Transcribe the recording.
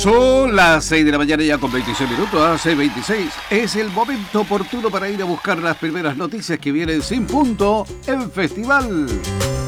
Son las 6 de la mañana ya con 26 minutos, hace 26. Es el momento oportuno para ir a buscar las primeras noticias que vienen sin punto en Festival.